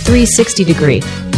360 degree.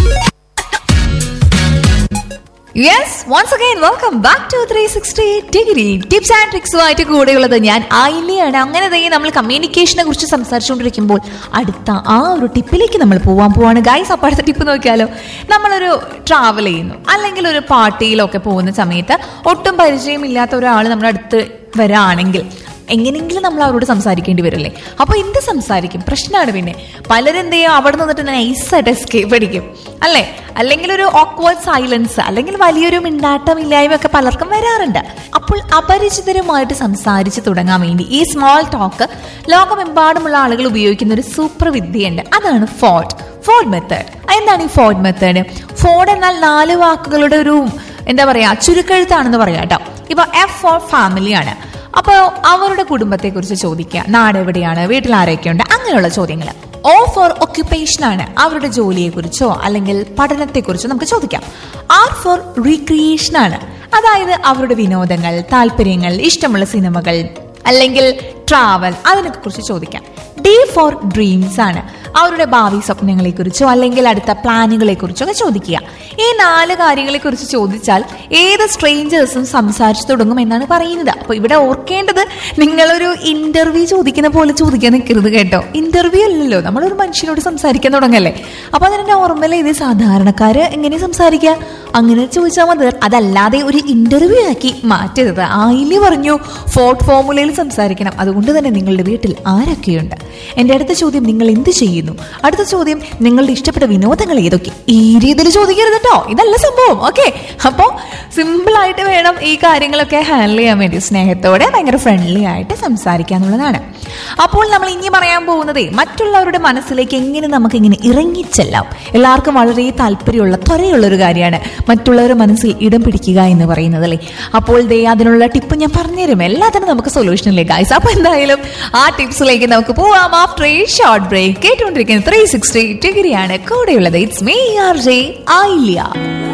Yes, once again, welcome back to 360 degree. Tips and tricks ആയിട്ട് കൂടെയുള്ളത് ഞാൻ ആയില്ലയാണ്. അങ്ങനെ തന്നെ നമ്മൾ കമ്മ്യൂണിക്കേഷനെ കുറിച്ച് സംസാരിച്ചുകൊണ്ടിരിക്കുമ്പോൾ അടുത്ത ആ ഒരു ടിപ്പിലേക്ക് നമ്മൾ പോവാണ് ഗൈസ്. അപ്പോൾ അടുത്ത ടിപ്പ് നോക്കിയാലോ. നമ്മളൊരു ട്രാവൽ ചെയ്യുന്നു അല്ലെങ്കിൽ ഒരു പാർട്ടിയിലൊക്കെ പോകുന്ന സമയത്ത് ഒട്ടും പരിചയമില്ലാത്ത ഒരാൾ നമ്മുടെ അടുത്ത് വരാണെങ്കിൽ എങ്ങനെയെങ്കിലും നമ്മൾ അവരോട് സംസാരിക്കേണ്ടി വരില്ലേ? അപ്പോൾ എന്ത് സംസാരിക്കും? പ്രശ്നമാണ്. പിന്നെ പലരും എന്ത് ചെയ്യും, അവിടെ നിന്നിട്ട് നൈസായിട്ട് എസ്കേപ്പ് അടിക്കും അല്ലേ? അല്ലെങ്കിൽ ഒരു ഓക്വേർഡ് സൈലൻസ്, അല്ലെങ്കിൽ വലിയൊരു മിണ്ടാട്ടമില്ലായ്മയൊക്കെ പലർക്കും വരാറുണ്ട്. അപ്പോൾ അപരിചിതരുമായിട്ട് സംസാരിച്ച് തുടങ്ങാൻ വേണ്ടി ഈ സ്മോൾ ടോക്ക് ലോകമെമ്പാടുമുള്ള ആളുകൾ ഉപയോഗിക്കുന്ന ഒരു സൂപ്പർ വിദ്യയുണ്ട്. അതാണ് ഫോർഡ് മെത്തേഡ്. എന്താണ് ഈ ഫോർഡ് മെത്തേഡ്? ഫോർഡ് എന്നാൽ 4 വാക്കുകളുടെ ഒരു എന്താ പറയാ ചുരുക്കെഴുത്താണെന്ന് പറയാം കേട്ടോ. ഇപ്പൊ എഫ് ഫോർ ഫാമിലിയാണ്. അപ്പോൾ അവരുടെ കുടുംബത്തെ കുറിച്ച് ചോദിക്കുക, നാട് എവിടെയാണ്, വീട്ടിൽ ആരൊക്കെയുണ്ട്, അങ്ങനെയുള്ള ചോദ്യങ്ങൾ. O ഫോർ ഒക്യുപ്പേഷൻ ആണ്, അവരുടെ ജോലിയെ കുറിച്ചോ അല്ലെങ്കിൽ പഠനത്തെ കുറിച്ചോ നമുക്ക് ചോദിക്കാം. R ഫോർ റീക്രിയേഷൻ ആണ്, അതായത് അവരുടെ വിനോദങ്ങൾ, താല്പര്യങ്ങൾ, ഇഷ്ടമുള്ള സിനിമകൾ അല്ലെങ്കിൽ ട്രാവൽ, അതിനൊക്കെ കുറിച്ച് ചോദിക്കാം. D ഫോർ ഡ്രീംസ് ആണ്, അവരുടെ ഭാവി സ്വപ്നങ്ങളെ കുറിച്ചോ അല്ലെങ്കിൽ അടുത്ത പ്ലാനുകളെ കുറിച്ചോ ഒക്കെ ചോദിക്കുക. ഈ 4 കാര്യങ്ങളെ കുറിച്ച് ചോദിച്ചാൽ ഏത് സ്ട്രേഞ്ചേഴ്സും സംസാരിച്ചു തുടങ്ങും എന്നാണ് പറയുന്നത്. അപ്പൊ ഇവിടെ ഓർക്കേണ്ടത്, നിങ്ങളൊരു ഇന്റർവ്യൂ ചോദിക്കുന്ന പോലെ ചോദിക്കാൻ നിൽക്കരുത് കേട്ടോ. ഇന്റർവ്യൂ അല്ലല്ലോ, നമ്മളൊരു മനുഷ്യനോട് സംസാരിക്കാൻ തുടങ്ങല്ലേ. അപ്പൊ അതിന് നോർമൽ ഇത് സാധാരണക്കാര് എങ്ങനെ സംസാരിക്കുക, അങ്ങനെ ചോദിച്ചാൽ മതി. അതല്ലാതെ ഒരു ഇന്റർവ്യൂ ആക്കി മാറ്റരുത്. ആയില്ലേ പറഞ്ഞു ഫോർഡ് ഫോർമുലയിൽ സംസാരിക്കണം. അതുകൊണ്ട് തന്നെ നിങ്ങളുടെ വീട്ടിൽ ആരൊക്കെയുണ്ട്, എന്റെ അടുത്ത ചോദ്യം നിങ്ങൾ എന്ത് ചെയ്യുന്നു, അടുത്ത ചോദ്യം നിങ്ങളുടെ ഇഷ്ടപ്പെട്ട വിനോദങ്ങൾ ഏതൊക്കെ, ഈ രീതിയിൽ ചോദിക്കരുത് കേട്ടോ. ഇതല്ല സംഭവം. ഓക്കെ, അപ്പോൾ സിമ്പിൾ ആയിട്ട് വേണം ഈ കാര്യങ്ങളൊക്കെ ഹാൻഡിൽ ചെയ്യാൻ വേണ്ടി. സ്നേഹത്തോടെ ഭയങ്കര ഫ്രണ്ട്ലി ആയിട്ട് സംസാരിക്കുക എന്നുള്ളതാണ്. അപ്പോൾ നമ്മൾ ഇനി പറയാൻ പോകുന്നത് മറ്റുള്ളവരുടെ മനസ്സിലേക്ക് എങ്ങനെ നമുക്ക് ഇങ്ങനെ ഇറങ്ങിച്ചെല്ലാം. എല്ലാവർക്കും വളരെ താല്പര്യമുള്ള ത്വരയുള്ള ഒരു കാര്യമാണ് മറ്റുള്ളവരുടെ മനസ്സിൽ ഇടം പിടിക്കുക എന്ന് പറയുന്നത് അല്ലേ. അപ്പോൾ അതിനുള്ള ടിപ്പ് ഞാൻ പറഞ്ഞുതരും. എല്ലാത്തിനും നമുക്ക് സൊല്യൂഷൻ ഇല്ലേ ഗൈസ്. അപ്പൊ എന്തായാലും ആ ടിപ്സിലേക്ക് നമുക്ക് പോവാം ആഫ്റ്റർ എ ഷോർട്ട് ബ്രേക്ക്. കേട്ടുകൊണ്ടിരിക്കുന്നത് 360 ഡിഗ്രിയാണ്. കൂടെയുള്ളത് ഇറ്റ്സ് മീ ആർജെ ആയില്യ.